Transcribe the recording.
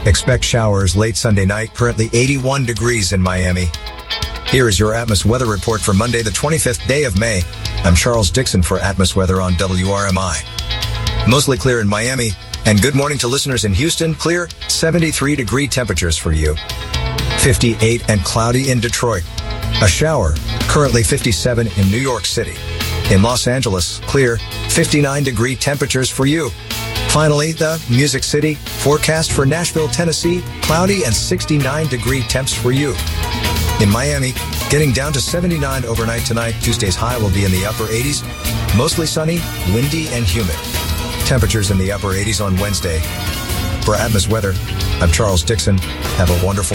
Expect showers late Sunday night, currently 81 degrees in Miami. Here is your Atmos weather report for Monday, the 25th day of May. I'm Charles Dixon for Atmos Weather on WRMI. Mostly clear in Miami, and good morning to listeners in Houston. Clear, 73-degree temperatures for you. 58 and cloudy in Detroit. A shower, currently 57 in New York City. In Los Angeles, clear, 59-degree temperatures for you. Finally, the Music City, forecast for Nashville, Tennessee, cloudy and 69-degree temps for you. In Miami, getting down to 79 overnight tonight. Tuesday's high will be in the upper 80s. Mostly sunny, windy, and humid. Temperatures in the upper 80s on Wednesday. For Atmos Weather, I'm Charles Dixon. Have a wonderful